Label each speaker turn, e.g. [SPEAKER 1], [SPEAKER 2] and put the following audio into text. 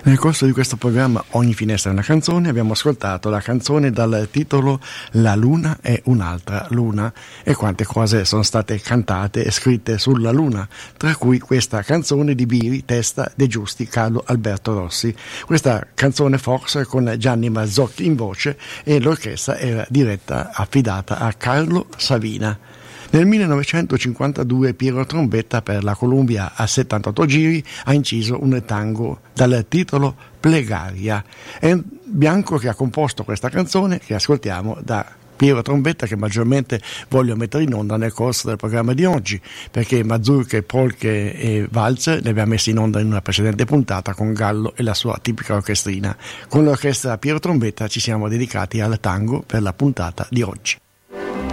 [SPEAKER 1] Nel corso di questo programma Ogni finestra è una canzone abbiamo ascoltato la canzone dal titolo La luna è un'altra luna, e quante cose sono state cantate e scritte sulla luna, tra cui questa canzone di Biri, testa De Giusti, Carlo Alberto Rossi. Questa canzone forse con Gianni Mazzocchi in voce, e l'orchestra era affidata a Carlo Savina. Nel 1952 Piero Trombetta per la Columbia a 78 giri ha inciso un tango dal titolo Plegaria. È Bianco che ha composto questa canzone che ascoltiamo da Piero Trombetta, che maggiormente voglio mettere in onda nel corso del programma di oggi, perché mazurche, polche e valzer le abbiamo messi in onda in una precedente puntata con Gallo e la sua tipica orchestrina. Con l'orchestra Piero Trombetta ci siamo dedicati al tango per la puntata di oggi.